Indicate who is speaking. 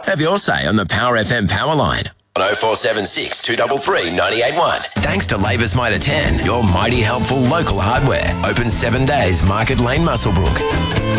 Speaker 1: Have your say on the Power FM Power Line. 0476 233 981. Thanks to Labour's Mitre 10, your mighty helpful local hardware. Open 7 days, Market Lane, Muswellbrook.